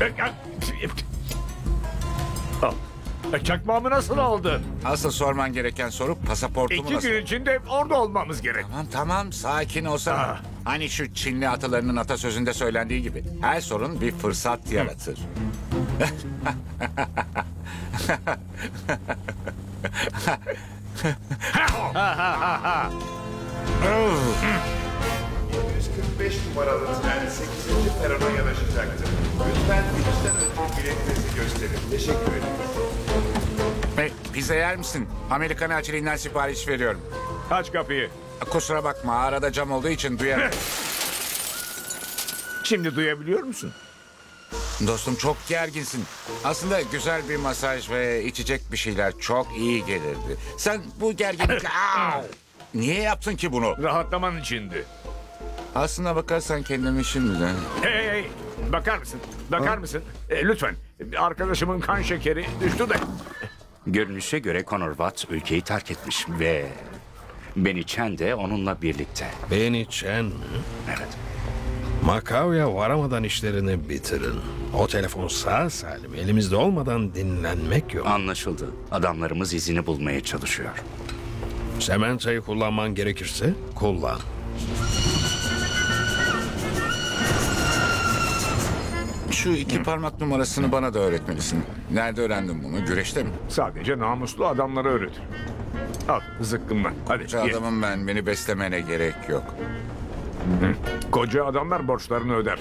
Al. Çakmağımı nasıl aldın? Asıl sorman gereken soru pasaportumu 2 nasıl? gün içinde orada olmamız gerek. Tamam sakin olsana. Ah. Hani şu Çinli atalarının atasözünde söylendiği gibi her sorun bir fırsat yaratır. Oh. 145 numaralı tren 8. perona yanaşacaktır. Lütfen girişten önce biletinizi gösterin. Teşekkür ederim. Hey, pizza yer misin? Amerikan elçiliğinden sipariş veriyorum. Aç kapıyı. Kusura bakma arada cam olduğu için duyamıyorum. Şimdi duyabiliyor musun? Dostum çok gerginsin. Aslında güzel bir masaj ve içecek bir şeyler çok iyi gelirdi. Sen bu gerginlik... Au! Niye yaptın ki bunu? Rahatlaman içindi. Aslına bakarsan kendimi şimdiden... Hey, bakar mısın? Bakar mısın? Lütfen. Arkadaşımın kan şekeri düştü de. Görünüşe göre Connor Watt ülkeyi terk etmiş ve Benny Chen de onunla birlikte. Benny Chen mi? Evet. Macau'ya varamadan işlerini bitirin. O telefon sağ salim elimizde olmadan dinlenmek yok. Anlaşıldı. Adamlarımız izini bulmaya çalışıyor. Sementa'yı kullanman gerekirse kullan. Şu iki parmak numarasını bana da öğretmelisin. Nerede öğrendin bunu? Güreşte mi? Sadece namuslu adamlara öğretir. Al zıkkımla. Hadi Koca ye. adamım ben. Beni beslemene gerek yok. Koca adamlar borçlarını öder.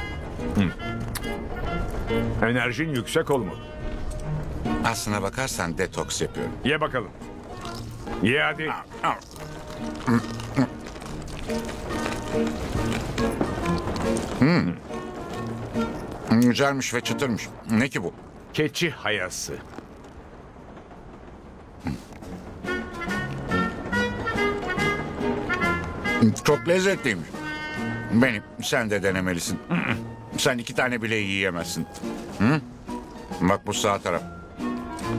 Enerjin yüksek olmalı. Aslına bakarsan detoks yapıyorum. Ye bakalım. Ye hadi. Güzelmiş ve çıtırmış. Ne ki bu? Keçi hayası. Çok lezzetliymiş. Benim, sen de denemelisin. Sen 2 tane bile yiyemezsin. Hı? Bak bu sağ taraf.